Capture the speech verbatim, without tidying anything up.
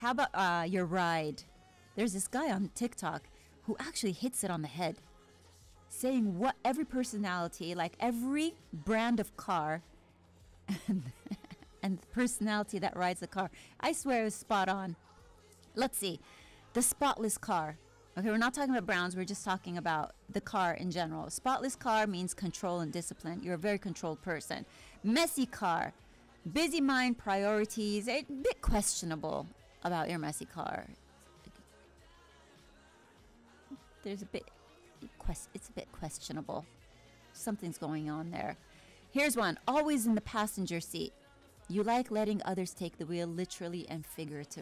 How about uh, your ride? There's this guy on TikTok who actually hits it on the head, saying what every personality, like every brand of car, and, and the personality that rides the car. I swear it was spot on. Let's see. The spotless car. Okay, we're not talking about browns. We're just talking about the car in general. Spotless car means control and discipline. You're a very controlled person. Messy car. Busy mind, priorities. A bit questionable about your messy car. There's a bit, it's a bit questionable. Something's going on there. Here's one. Always in the passenger seat. You like letting others take the wheel, literally and figuratively.